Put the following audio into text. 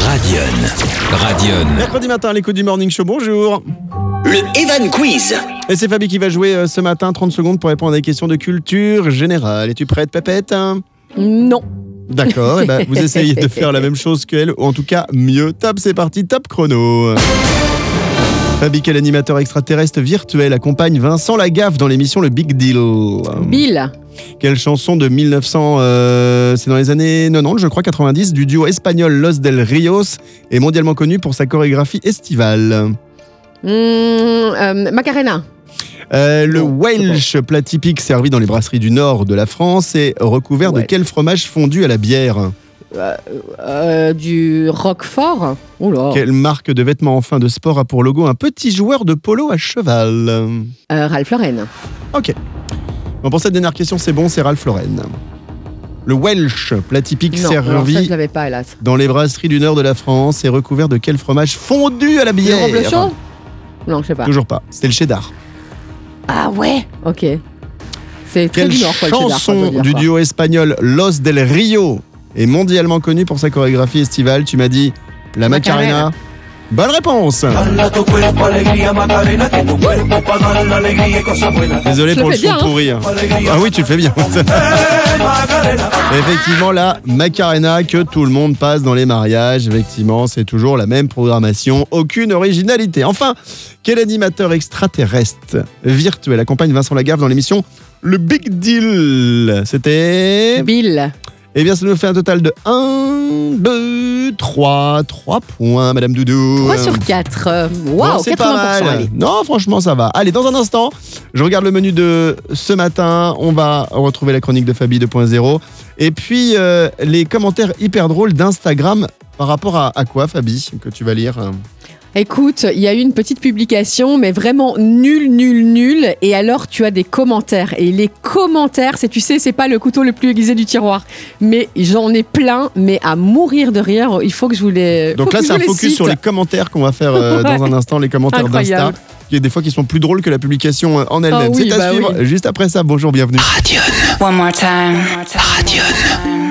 Radion. Mercredi matin, à l'écoute du Morning Show, bonjour. Le Evan Quiz. Et c'est Fabi qui va jouer ce matin, 30 secondes pour répondre à des questions de culture générale. Es-tu prête, Pépette? Non. D'accord, et ben vous essayez de faire la même chose qu'elle, ou en tout cas mieux. Top, c'est parti, top chrono. Fabi, quel animateur extraterrestre virtuel accompagne Vincent Lagaffe dans l'émission Le Big Deal? Bill. Quelle chanson de 1900, c'est dans les années 90, je crois, 90, du duo espagnol Los del Rios est mondialement connu pour sa chorégraphie estivale? Macarena. Le Welsh, plat typique servi dans les brasseries du nord de la France, est recouvert de quel fromage fondu à la bière? Du Roquefort. Oula. Quelle marque de vêtements en fin de sport a pour logo un petit joueur de polo à cheval? Ralph Lauren. Ok. Bon, pour cette dernière question, c'est bon, c'est Ralph Lauren. Le Welsh, plat typique Non, alors ça, servi je l'avais pas, hélas. dans les brasseries du nord de la France, est recouvert de quel fromage fondu à la bière? Le reblochon? Non, je sais pas. Toujours pas, c'était le cheddar. Ah ouais. Ok. C'est très Quelle du nord, quoi, le cheddar, chanson faut dire, du quoi. duo espagnol Los del Rio est mondialement connue pour sa chorégraphie estivale? Tu m'as dit la Macarena. Bonne réponse. Désolé Je pour le le fais son bien, pourri. Ah oui, tu le fais bien. Effectivement, la Macarena que tout le monde passe dans les mariages. Effectivement, c'est toujours la même programmation. Aucune originalité. Enfin, quel animateur extraterrestre virtuel accompagne Vincent Lagaffe dans l'émission Le Big Deal? C'était... Bill. Eh bien, ça nous fait un total de 1, 2, 3 points, Madame Doudou. 3 sur 4. Waouh, Non, c'est 80%. pas mal. Allez. Non, franchement, ça va. Allez, dans un instant, je regarde le menu de ce matin. On va retrouver la chronique de Fabi 2.0. Et puis, les commentaires hyper drôles d'Instagram par rapport à quoi, Fabi, que tu vas lire? Écoute, il y a eu une petite publication, mais vraiment nul. Et alors, tu as des commentaires. Et les commentaires, tu sais, c'est pas le couteau le plus aiguisé du tiroir. Mais j'en ai plein, mais à mourir de rire. Il faut que je vous les Donc là, c'est un focus sur les commentaires qu'on va faire dans un instant, les commentaires d'Insta. Incroyable. Il y a des fois qui sont plus drôles que la publication en elle-même. Ah oui, C'est à bah suivre oui. juste après ça. Bonjour, bienvenue. Radion. One more time. Radion.